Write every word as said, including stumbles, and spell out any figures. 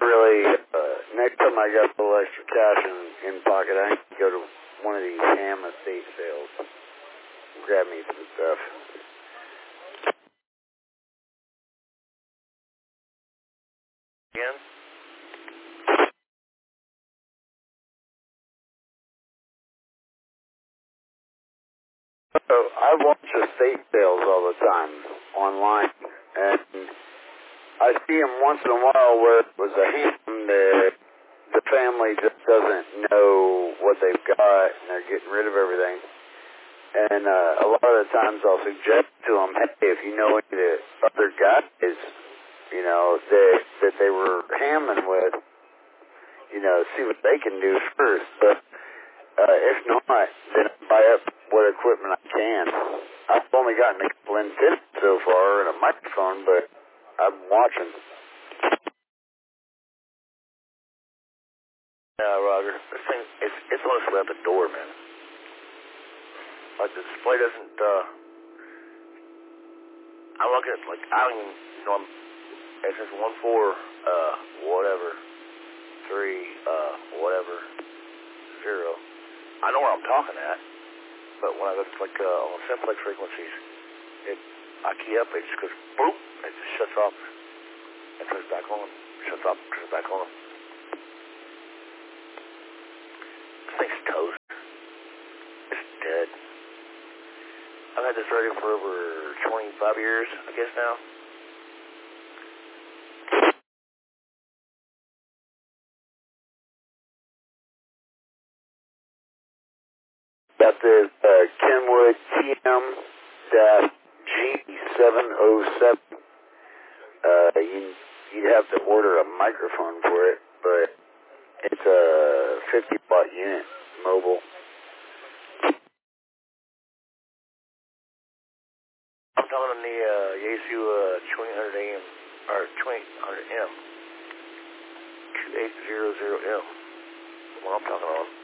really, uh, next time I got a little extra cash in, in pocket, I need to go to one of these ham estate sales. Grab me some stuff. Again? So I watch estate sales all the time online, and I see them once in a while where it was a ham that the family just doesn't know what they've got, and they're getting rid of everything. And uh, a lot of the times I'll suggest to them, hey, if you know any of the other guys, you know, that that they were hamming with, you know, see what they can do first. But uh, if not, then I buy up what equipment I can. I've only gotten a couple in tips so far and a microphone, but I'm watching. Yeah, Roger. This thing, it's, it's mostly at the door, man. Like, the display doesn't, uh... I'm looking at, like, I don't even, you know, I'm, it says one four, uh, whatever, three, uh, whatever, zero. I know where I'm talking at, but when I go to, like, uh, on simplex frequencies, it, I key up, it just goes, boop, it just shuts off and turns back on. Shuts off, turns back on. This thing's toast. It's dead. I've had this radio for over twenty-five years, I guess now. Got this uh, Kenwood T M G seven oh seven. Uh, you, you'd have to order a microphone for it, but it's a fifty watt unit, mobile. I'm talking on the uh, Yaesu uh, twenty hundred A M, or twenty hundred M, two eight zero zero M. What I'm talking on.